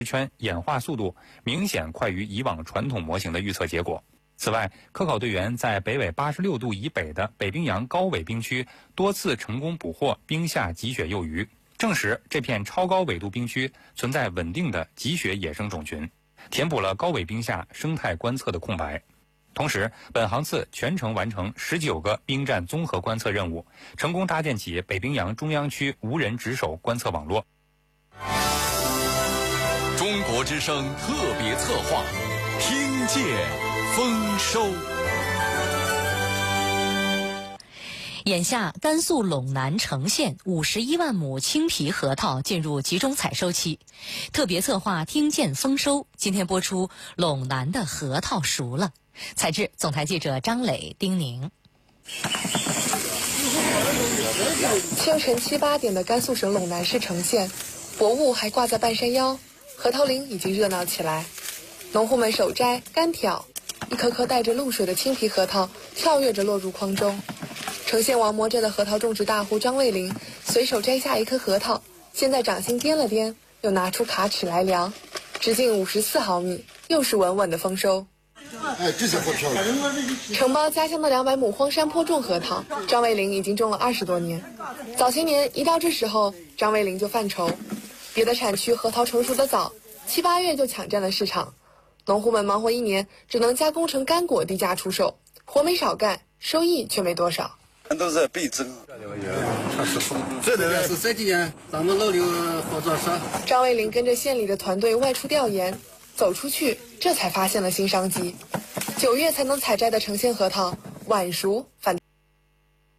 圈演化速度明显快于以往传统模型的预测结果。此外，科考队员在北纬86度以北的北冰洋高纬冰区多次成功捕获冰下极雪幼鱼，证实这片超高纬度冰区存在稳定的极雪野生种群，填补了高纬冰下生态观测的空白。同时，本航次全程完成19个冰站综合观测任务，成功搭建起北冰洋中央区无人值守观测网络。 中国之声特别策划，听见丰收。 眼下，甘肃陇南成县51万亩青皮核桃进入集中采收期。特别策划听见丰收，今天播出陇南的核桃熟了。采制总台记者张磊、丁宁。 清晨7、8点的甘肃省陇南市成县，薄雾还挂在半山腰，核桃林已经热闹起来。农户们手摘、干挑，一颗颗带着露水的青皮核桃跳跃着落入筐中。成县王磨寨的核桃种植大户张卫林随手摘下一颗核桃，先在掌心掂了掂，又拿出卡尺来量，直径54毫米，又是稳稳的丰收。 这些好漂亮。 承包家乡的200亩荒山坡种核桃，张卫林已经种了20多年。早些年一到这时候，张卫林就犯愁，别的产区核桃成熟的早，7、8月就抢占了市场，农户们忙活1年，只能加工成干果低价出售，活没少干，收益却没多少。 都是倍增。 这个是这几年咱们老刘合作社。 张卫林跟着县里的团队外出调研，走出去，这才发现了新商机。9月才能采摘的成县核桃，晚熟反倒